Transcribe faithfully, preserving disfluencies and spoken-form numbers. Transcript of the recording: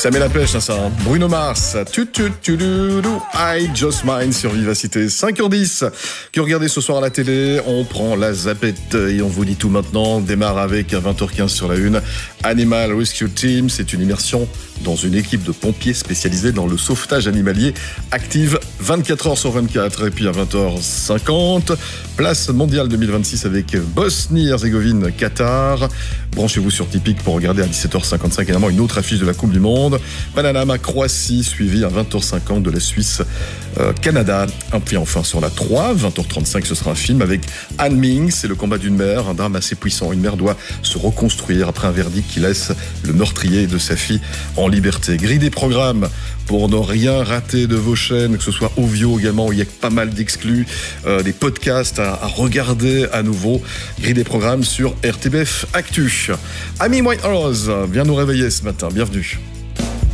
Ça met la pêche, hein, ça. Hein. Bruno Mars, tu, tu, tu, du, du, I Just Mine sur Vivacité. cinq heures dix. Que regardez ce soir à la télé? On prend la zapette et on vous dit tout maintenant. On démarre avec à vingt heures quinze sur la une. Animal Rescue Team, c'est une immersion dans une équipe de pompiers spécialisée dans le sauvetage animalier, active vingt-quatre heures sur vingt-quatre. Et puis à vingt heures cinquante, place mondiale deux mille vingt-six avec Bosnie-Herzégovine, Qatar. Branchez-vous sur Tipeee pour regarder à dix-sept heures cinquante-cinq également une autre affiche de la Coupe du Monde. Panama, Croatie, suivi à vingt heures cinquante de la Suisse, euh, Canada. Et puis enfin sur la trois, vingt heures trente-cinq, ce sera un film avec Anne Ming. C'est le combat d'une mère, un drame assez puissant. Une mère doit se reconstruire après un verdict qui laisse le meurtrier de sa fille en liberté. Grille des programmes pour ne rien rater de vos chaînes, que ce soit Ovio également, où il y a pas mal d'exclus, euh, des podcasts à, à regarder à nouveau. Grille des programmes sur R T B F Actu. Amy Winehouse vient nous réveiller ce matin. Bienvenue.